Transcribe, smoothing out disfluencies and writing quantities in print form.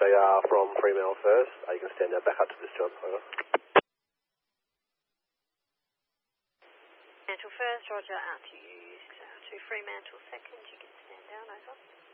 they are from Fremantle first. You can stand down back up to this job. Over. Fremantle first, roger, out to you. To Fremantle second, you can stand down, over.